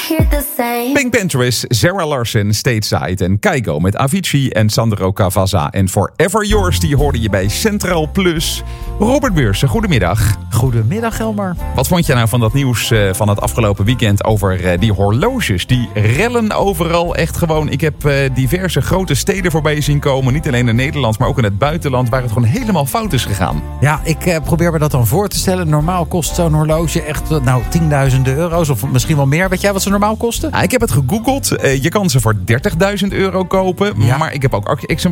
hear the same. Pink Pantheress, Sarah Larson, Stateside en Kygo met Avicii en Sandro Cavazza. En Forever Yours, die hoorde je bij Centraal Plus. Robert Beursen, goedemiddag. Goedemiddag, Elmar. Wat vond je nou van dat nieuws van het afgelopen weekend over die horloges? Die rellen overal echt gewoon. Ik heb diverse grote steden voorbij zien komen. Niet alleen in Nederland, maar ook in het buitenland, waar het gewoon helemaal fout is gegaan. Ja, ik probeer me dat dan voor te stellen. Normaal kost zo'n horloge echt tienduizenden euro's of misschien wel meer. Weet jij wat ze normaal kosten? Ja, ik heb het gegoogeld. Je kan ze voor €30.000 kopen. Ja. Maar ik heb ook exemplaren